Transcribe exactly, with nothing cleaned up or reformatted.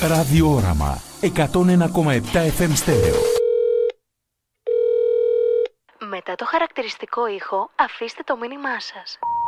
Ραδιόραμα εκατόν ένα κόμμα επτά εφ εμ στέρεο. Μετά το χαρακτηριστικό ήχο, αφήστε το μήνυμά σας.